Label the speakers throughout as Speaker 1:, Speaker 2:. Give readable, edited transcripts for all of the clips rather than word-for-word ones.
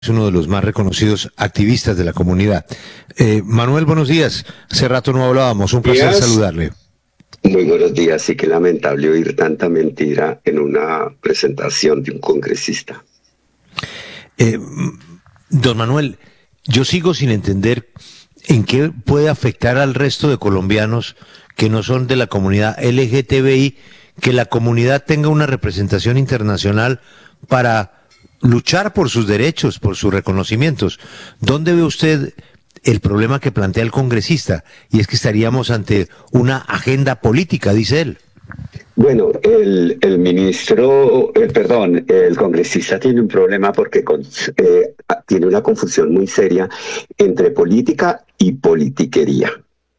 Speaker 1: Es uno de los más reconocidos activistas de la comunidad. Manuel, buenos días. Hace rato no hablábamos, un placer
Speaker 2: Días,
Speaker 1: saludarle.
Speaker 2: muy buenos días. Sí, que lamentable oír tanta mentira en una presentación de un congresista.
Speaker 1: Eh, Don Manuel, yo sigo sin entender en qué puede afectar al resto de colombianos que no son de la comunidad LGTBI, que la comunidad tenga una representación internacional para luchar por sus derechos, por sus reconocimientos. ¿Dónde ve usted el problema que plantea el congresista? Y es que estaríamos ante una agenda política, dice él.
Speaker 2: Bueno, el ministro, perdón, el congresista tiene un problema porque tiene una confusión muy seria entre política y politiquería.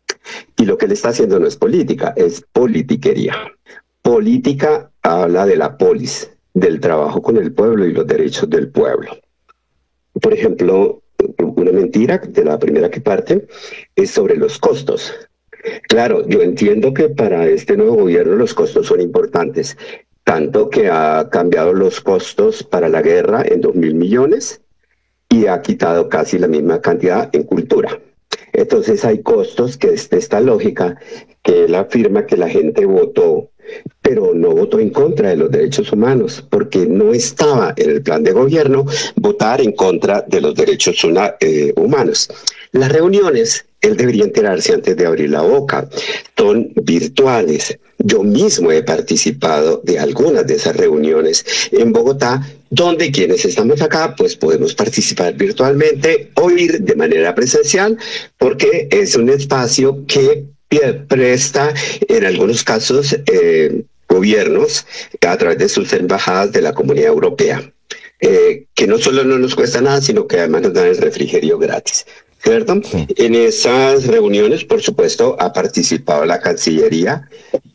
Speaker 2: Y lo que él está haciendo no es política, es politiquería. Política habla de la polis, del trabajo con el pueblo y los derechos del pueblo. Por ejemplo, una mentira de la primera que parte es sobre los costos. Claro, yo entiendo que para este nuevo gobierno los costos son importantes, tanto que ha cambiado los costos para la guerra en 2.000 millones y ha quitado casi la misma cantidad en cultura. Entonces hay costos que es de esta lógica que él afirma que la gente votó, pero no votó en contra de los derechos humanos, porque no estaba en el plan de gobierno votar en contra de los derechos humanos. Las reuniones, él debería enterarse antes de abrir la boca, son virtuales. Yo mismo he participado de algunas de esas reuniones en Bogotá, donde quienes estamos acá, pues podemos participar virtualmente o ir de manera presencial, porque es un espacio que presta en algunos casos gobiernos a través de sus embajadas de la Comunidad Europea, que no solo no nos cuesta nada, sino que además nos dan el refrigerio gratis. ¿Cierto? Sí. En esas reuniones, por supuesto, ha participado la Cancillería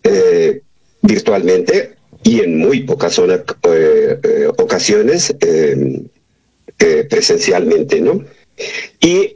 Speaker 2: virtualmente y en muy pocas ocasiones presencialmente, ¿no? Y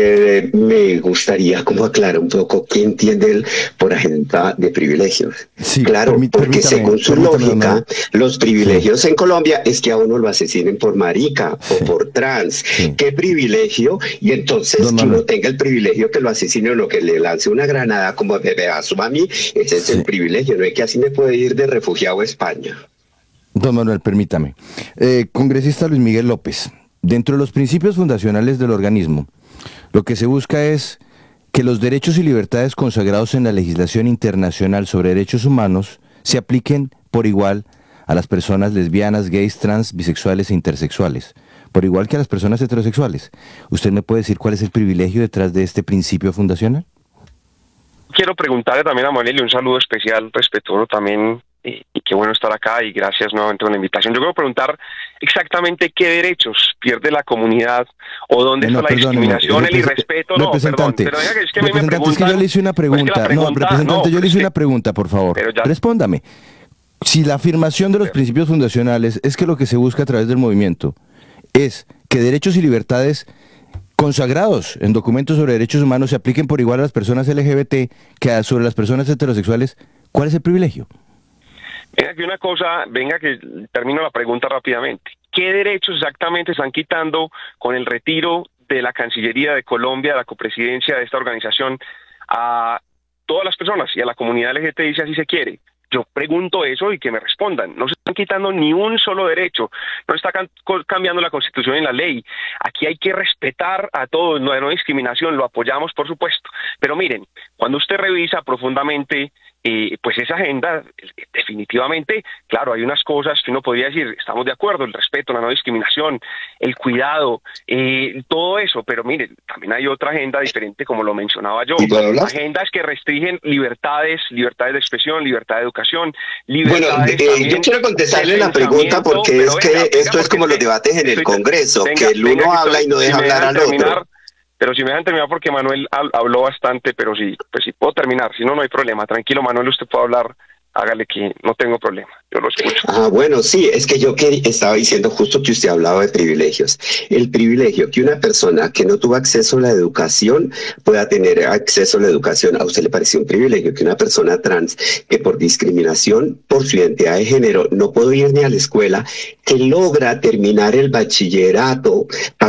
Speaker 2: me gustaría como aclarar un poco qué entiende él por agenda de privilegios. Sí, claro, porque según su lógica, los privilegios en Colombia es que a uno lo asesinen por marica o por trans. ¿Qué privilegio? Y entonces que uno tenga el privilegio que lo asesinen o que le lance una granada como bebé a su mami, ese es el privilegio, no es que así me puede ir de refugiado a España.
Speaker 3: Don Manuel, permítame. Congresista Luis Miguel López. Dentro de los principios fundacionales del organismo, lo que se busca es que los derechos y libertades consagrados en la legislación internacional sobre derechos humanos se apliquen por igual a las personas lesbianas, gays, trans, bisexuales e intersexuales, por igual que a las personas heterosexuales. ¿Usted me puede decir cuál es el privilegio detrás de este principio fundacional?
Speaker 4: Quiero preguntarle también a Manuel y un saludo especial, respetuoso también, y qué bueno estar acá y gracias nuevamente por la invitación. Yo quiero preguntar exactamente qué derechos pierde la comunidad o dónde está la discriminación, el irrespeto. No, perdón, pero diga que es que a mí me preguntan.
Speaker 3: Es que yo le hice una pregunta. Yo le hice una pregunta, por favor. Respóndame. Si la afirmación de los principios fundacionales es que lo que se busca a través del movimiento es que derechos y libertades consagrados en documentos sobre derechos humanos se apliquen por igual a las personas LGBT que sobre las personas heterosexuales, ¿cuál es el privilegio?
Speaker 4: Venga que una cosa, que termino la pregunta rápidamente. ¿Qué derechos exactamente están quitando con el retiro de la Cancillería de Colombia, de la copresidencia de esta organización, a todas las personas y a la comunidad LGTBI si así se quiere? Yo pregunto eso y que me respondan. No se están quitando ni un solo derecho, no está cambiando la Constitución y la ley. Aquí hay que respetar a todos, no hay discriminación, lo apoyamos por supuesto. Pero miren, cuando usted revisa profundamente pues esa agenda, definitivamente, claro, hay unas cosas que uno podría decir, estamos de acuerdo, el respeto, la no discriminación, el cuidado, todo eso, pero miren, también hay otra agenda diferente, como lo mencionaba yo, agendas que restringen libertades de expresión, libertad de educación, libertades.
Speaker 2: Bueno, yo quiero contestarle la pregunta porque es que esto es como los debates en el Congreso, que el uno habla y no deja hablar al otro.
Speaker 4: Pero si me dejan terminar porque Manuel habló bastante, pero sí, pues sí puedo terminar, si no, no hay problema. Tranquilo, Manuel, usted puede hablar hágale que no tengo problema, yo lo escucho.
Speaker 2: Bueno, sí, es que yo estaba diciendo justo que usted hablaba de privilegios. El privilegio que una persona que no tuvo acceso a la educación pueda tener acceso a la educación, ¿a usted le pareció un privilegio que una persona trans que por discriminación por su identidad de género no puede ir ni a la escuela, que logra terminar el bachillerato